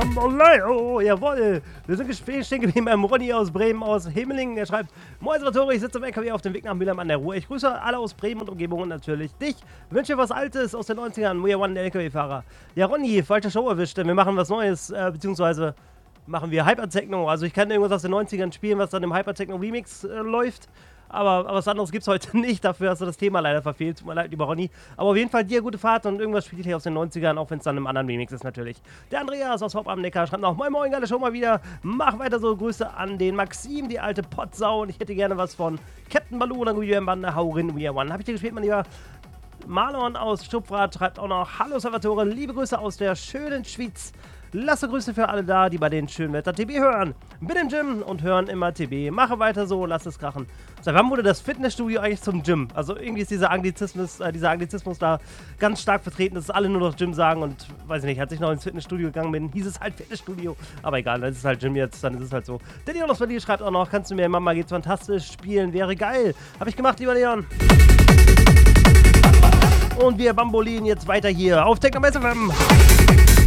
Bamboleo, jawohl. Wir sind stehen geblieben beim Ronny aus Bremen, aus Himmelingen. Er schreibt, Moin Salvatore, ich sitze im LKW auf dem Weg nach Mülheim an der Ruhr. Ich grüße alle aus Bremen und Umgebung und natürlich dich. Wünsche was Altes aus den 90ern. We are one, der LKW-Fahrer. Ja, Ronny, falsche Show erwischt. Wir machen was Neues, beziehungsweise machen wir Hypertechno. Also ich kann irgendwas aus den 90ern spielen, was dann im Hypertechno-Remix läuft. Aber was anderes gibt's heute nicht. Dafür hast du das Thema leider verfehlt. Tut mir leid, lieber Ronny. Aber auf jeden Fall dir gute Fahrt und irgendwas spielt hier aus den 90ern, auch wenn es dann im anderen Remix ist natürlich. Der Andreas aus Hopp am Neckar schreibt noch, Moin Moin, geile Show mal wieder. Mach weiter so. Grüße an den Maxim, die alte Potsau. Und ich hätte gerne was von Captain Baloo oder Guillaume Bande. Hau rein, We are one. Hab ich dir gespielt, mein Lieber? Marlon aus Stupfrat schreibt auch noch, Hallo Salvatore, liebe Grüße aus der schönen Schweiz. Lasse Grüße für alle da, die bei den schönen Wetter TB hören. Bin im Gym und hören immer TB. Mache weiter so, lass es krachen. Seit wann wurde das Fitnessstudio eigentlich zum Gym? Also irgendwie ist dieser Anglizismus da ganz stark vertreten, dass alle nur noch Gym sagen und weiß ich nicht, als ich noch ins Fitnessstudio gegangen bin, hieß es halt Fitnessstudio. Aber egal, dann ist es halt Gym jetzt, dann ist es halt so. Der Leon aus Berlin schreibt auch noch, kannst du mir Mama geht's fantastisch spielen, wäre geil. Hab ich gemacht, lieber Leon. Und wir bambolinen jetzt weiter hier auf Techno FM.